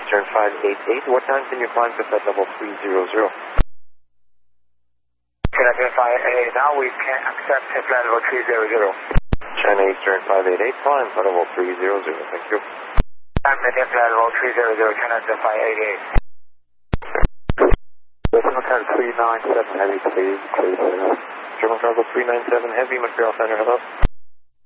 Eastern 588. What time can you climb to flight level 300? China Eastern 588. Now we can accept flight level 300. China Eastern 588. Climb flight level 300. Thank you. I'm maintain flight level 300. China Eastern 588. German Cargo 397 Heavy, please. German Cargo 397 Heavy, Montreal Center, hello.